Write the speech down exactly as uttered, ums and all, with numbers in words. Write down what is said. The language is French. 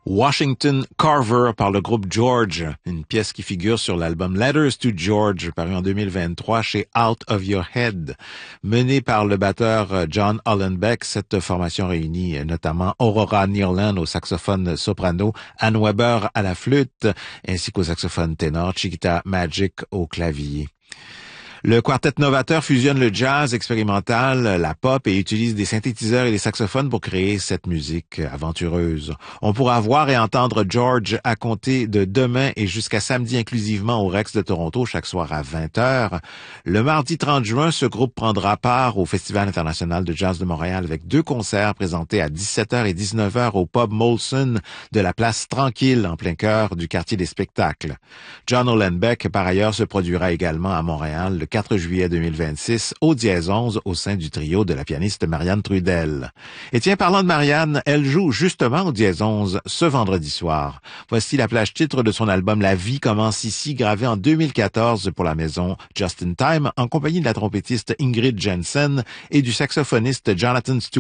Washington Carver par le groupe George, une pièce qui figure sur l'album Letters to George, paru en deux mille vingt-trois chez Out of Your Head. Menée par le batteur John Hollenbeck, cette formation réunit notamment Aurora Nearland au saxophone soprano, Ann Weber à la flûte, ainsi qu'au saxophone ténor, Chiquita Magic au clavier. Le quartet novateur fusionne le jazz expérimental, la pop et utilise des synthétiseurs et des saxophones pour créer cette musique aventureuse. On pourra voir et entendre George à compter de demain et jusqu'à samedi inclusivement au Rex de Toronto chaque soir à vingt heures. Le mardi trente juin, ce groupe prendra part au Festival international de jazz de Montréal avec deux concerts présentés à dix-sept heures et dix-neuf heures au pub Molson de la place Tranquille en plein cœur du quartier des spectacles. John Hollenbeck, par ailleurs, se produira également à Montréal le quatre juillet deux mille vingt-six, au Dièse onze, au sein du trio de la pianiste Marianne Trudel. Et tiens, parlant de Marianne, elle joue justement au Dièse onze ce vendredi soir. Voici la plage titre de son album La vie commence ici, gravé en deux mille quatorze pour la maison Just in Time, en compagnie de la trompettiste Ingrid Jensen et du saxophoniste Jonathan Stewart.